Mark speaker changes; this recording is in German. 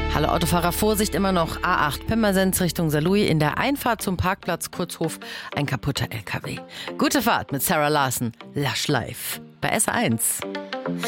Speaker 1: Hallo Autofahrer, Vorsicht immer noch. A8 Pirmasens Richtung Saarlouis, in der Einfahrt zum Parkplatz Kurzhof ein kaputter LKW. Gute Fahrt mit Sarah Larsen, Lush Life bei S1.